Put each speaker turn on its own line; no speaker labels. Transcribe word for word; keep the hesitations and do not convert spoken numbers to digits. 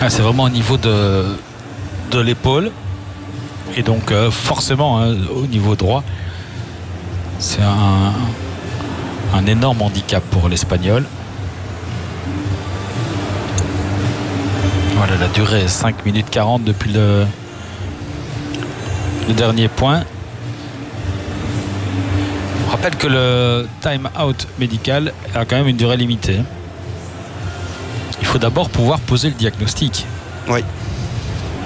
Ah, c'est vraiment au niveau de, de l'épaule. Et donc euh, forcément hein, au niveau droit, c'est un, un énorme handicap pour l'Espagnol. Voilà, la durée est cinq minutes quarante depuis le, le dernier point. On rappelle que le time out médical a quand même une durée limitée. Il faut d'abord pouvoir poser le diagnostic.
Oui.